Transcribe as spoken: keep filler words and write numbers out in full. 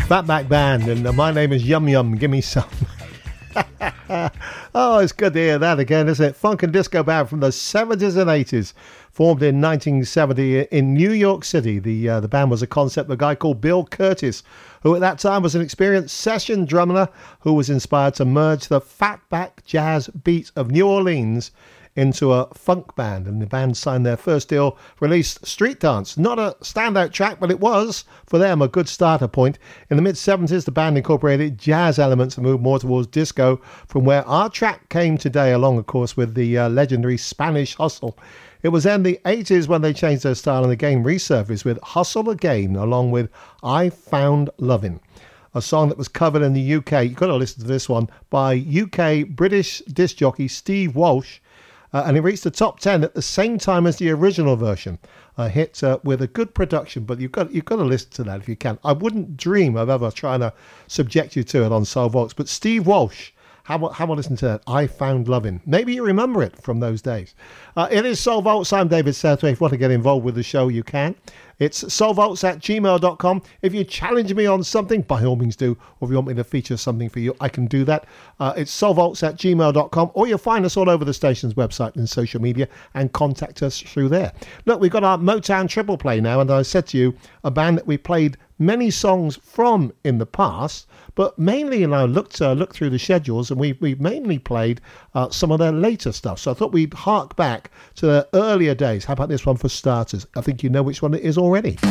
Fatback Band, and uh, my name is Yum Yum. Give me some. Oh, it's good to hear that again, isn't it? Funk and disco band from the seventies and eighties, formed in nineteen seventy in New York City. The uh, the band was a concept of a guy called Bill Curtis, who at that time was an experienced session drummer who was inspired to merge the fatback jazz beat of New Orleans into a funk band, and the band signed their first deal, released Street Dance. Not a standout track, but it was, for them, a good starter point. In the mid-seventies, the band incorporated jazz elements and moved more towards disco, from where our track came today, along, of course, with the uh, legendary Spanish Hustle. It was in the eighties when they changed their style and again resurfaced with Hustle Again, along with I Found Lovin', a song that was covered in the U K. You've got to listen to this one, by U K British disc jockey Steve Walsh. Uh, and it reached the top ten at the same time as the original version. A hit uh, with a good production, but you've got you've got to listen to that if you can. I wouldn't dream of ever trying to subject you to it on Soul Vaults, but Steve Walsh, how about, how about listen to that? I Found Lovin'. Maybe you remember it from those days. Uh, it is Soul Vaults. I'm David Southway. If you want to get involved with the show, you can. It's soulvaults at gmail dot com. If you challenge me on something, by all means do. Or if you want me to feature something for you, I can do that. Uh, it's soulvaults at gmail dot com. Or you'll find us all over the station's website and social media and contact us through there. Look, we've got our Motown Triple Play now. And I said to you, a band that we played many songs from in the past. But mainly, you know, looked, uh, looked through the schedules and we, we mainly played uh, some of their later stuff. So I thought we'd hark back to their earlier days. How about this one for starters? I think you know which one it is already.